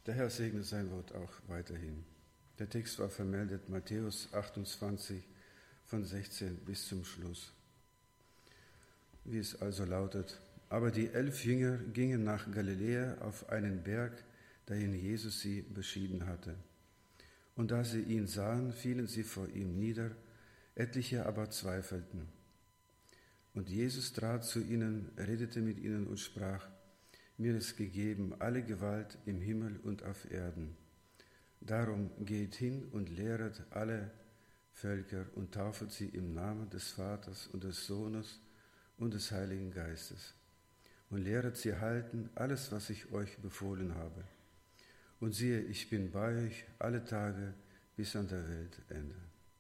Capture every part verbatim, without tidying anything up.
Der Herr segne sein Wort auch weiterhin. Der Text war vermeldet, Matthäus achtundzwanzig, von sechzehn bis zum Schluss. Wie es also lautet: Aber die elf Jünger gingen nach Galiläa auf einen Berg, dahin Jesus sie beschieden hatte. Und da sie ihn sahen, fielen sie vor ihm nieder, etliche aber zweifelten. Und Jesus trat zu ihnen, redete mit ihnen und sprach: Mir ist gegeben alle Gewalt im Himmel und auf Erden. Darum geht hin und lehret alle Völker und taufet sie im Namen des Vaters und des Sohnes und des Heiligen Geistes. Und lehret sie halten alles, was ich euch befohlen habe. Und siehe, ich bin bei euch alle Tage bis an der Weltende.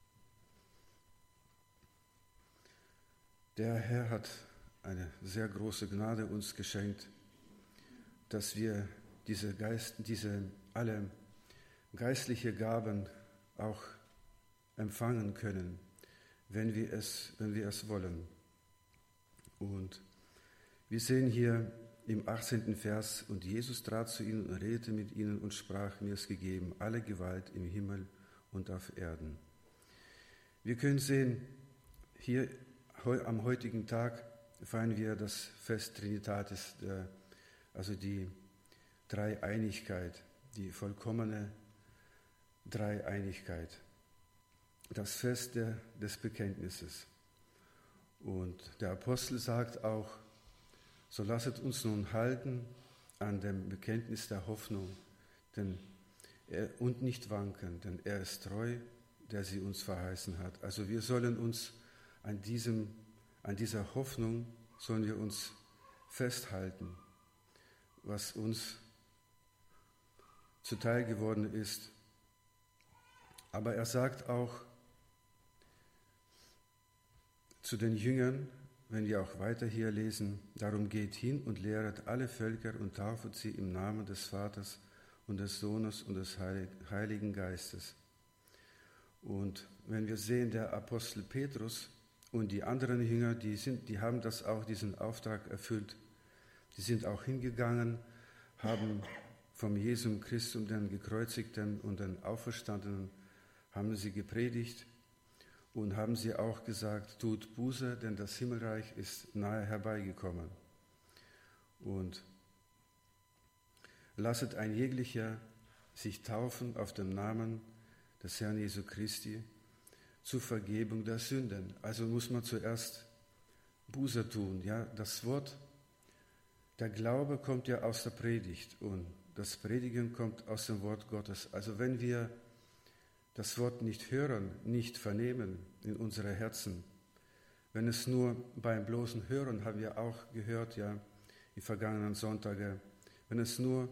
Der Herr hat eine sehr große Gnade uns geschenkt, dass wir diese, Geist, diese alle geistliche Gaben auch empfangen können, wenn wir es, wenn wir es wollen. Und wir sehen hier im achtzehnten Vers: Und Jesus trat zu ihnen und redete mit ihnen und sprach: Mir ist gegeben alle Gewalt im Himmel und auf Erden. Wir können sehen, hier am heutigen Tag feiern wir das Fest Trinitatis, der, also die Dreieinigkeit, die vollkommene Dreieinigkeit, das Fest der, des Bekenntnisses. Und der Apostel sagt auch: So lasset uns nun halten an dem Bekenntnis der Hoffnung, denn er, und nicht wanken, denn er ist treu, der sie uns verheißen hat. Also wir sollen uns an diesem, an dieser Hoffnung sollen wir uns festhalten, was uns zuteil geworden ist. Aber er sagt auch zu den Jüngern, wenn wir auch weiter hier lesen: Darum geht hin und lehret alle Völker und taufet sie im Namen des Vaters und des Sohnes und des Heiligen Geistes. Und wenn wir sehen, der Apostel Petrus und die anderen Jünger, die, sind, die haben das auch, diesen Auftrag erfüllt. Die sind auch hingegangen, haben vom Jesum Christum, den Gekreuzigten und den Auferstandenen, haben sie gepredigt und haben sie auch gesagt: Tut Buße, denn das Himmelreich ist nahe herbeigekommen. Und lasset ein jeglicher sich taufen auf den Namen des Herrn Jesu Christi zur Vergebung der Sünden. Also muss man zuerst Buße tun. Ja, das Wort, der Glaube kommt ja aus der Predigt und das Predigen kommt aus dem Wort Gottes. Also wenn wir das Wort nicht hören, nicht vernehmen in unsere Herzen, wenn es nur beim bloßen Hören, haben wir auch gehört, ja, die vergangenen Sonntage, wenn es nur,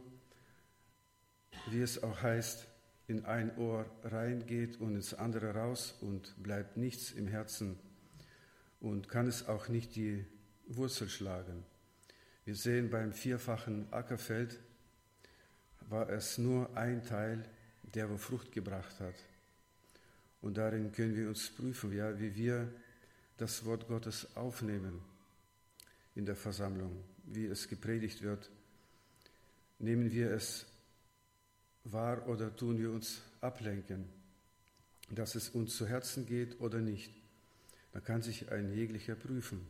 wie es auch heißt, in ein Ohr reingeht und ins andere raus und bleibt nichts im Herzen und kann es auch nicht die Wurzel schlagen. Wir sehen, beim vierfachen Ackerfeld war es nur ein Teil, der wo Frucht gebracht hat. Und darin können wir uns prüfen, ja, wie wir das Wort Gottes aufnehmen in der Versammlung, wie es gepredigt wird. Nehmen wir es wahr oder tun wir uns ablenken, dass es uns zu Herzen geht oder nicht? Da kann sich ein jeglicher prüfen.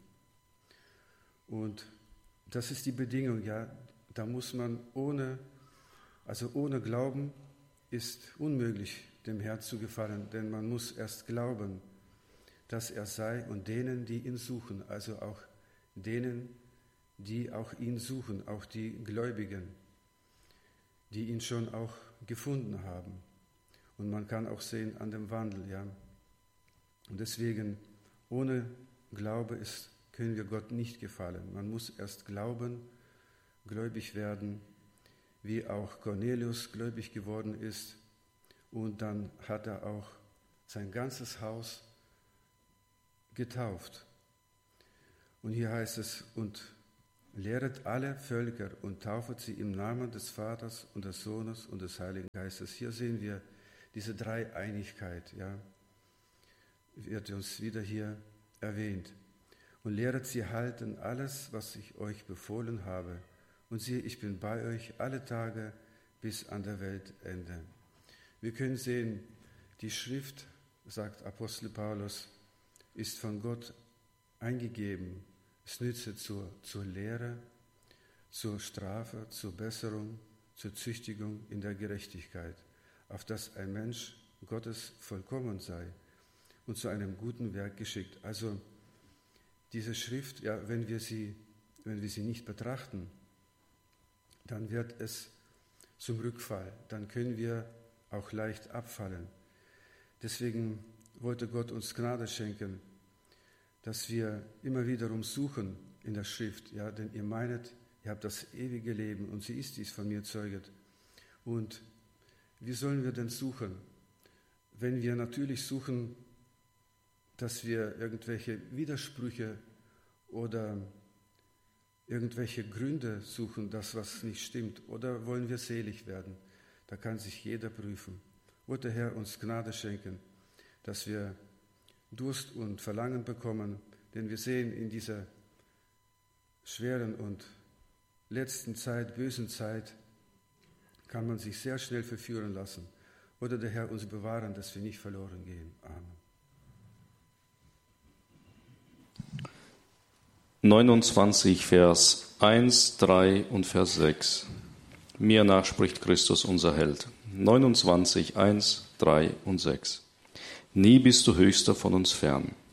Und das ist die Bedingung, ja, da muss man ohne, also ohne Glauben ist unmöglich, dem Herrn zu gefallen, denn man muss erst glauben, dass er sei und denen, die ihn suchen, also auch denen, die auch ihn suchen, auch die Gläubigen, die ihn schon auch gefunden haben. Und man kann auch sehen an dem Wandel, ja. Und deswegen, ohne Glaube ist, können wir Gott nicht gefallen. Man muss erst glauben, gläubig werden, wie auch Cornelius gläubig geworden ist. Und dann hat er auch sein ganzes Haus getauft. Und hier heißt es: Und lehret alle Völker und taufet sie im Namen des Vaters und des Sohnes und des Heiligen Geistes. Hier sehen wir diese Dreieinigkeit, ja, wird uns wieder hier erwähnt. Und lehret sie halten alles, was ich euch befohlen habe. Und siehe, ich bin bei euch alle Tage bis an der Weltende. Wir können sehen, die Schrift, sagt Apostel Paulus, ist von Gott eingegeben. Es nütze zur, zur Lehre, zur Strafe, zur Besserung, zur Züchtigung in der Gerechtigkeit, auf dass ein Mensch Gottes vollkommen sei und zu einem guten Werk geschickt. Also diese Schrift, ja, wenn wir sie, wenn wir sie nicht betrachten, dann wird es zum Rückfall. Dann können wir auch leicht abfallen. Deswegen wollte Gott uns Gnade schenken, dass wir immer wiederum suchen in der Schrift. Ja, denn ihr meinet, ihr habt das ewige Leben und sie ist dies von mir zeuget. Und wie sollen wir denn suchen? Wenn wir natürlich suchen, dass wir irgendwelche Widersprüche oder irgendwelche Gründe suchen, das, was nicht stimmt, oder wollen wir selig werden? Da kann sich jeder prüfen. Wollte der Herr uns Gnade schenken, dass wir Durst und Verlangen bekommen, denn wir sehen in dieser schweren und letzten Zeit, bösen Zeit, kann man sich sehr schnell verführen lassen. Oder der Herr uns bewahren, dass wir nicht verloren gehen. Amen. neunundzwanzig, Vers eins, drei und Vers sechs. Mir nach spricht Christus, unser Held. neunundzwanzig, eins, drei und sechs. Nie bist du höchster von uns fern.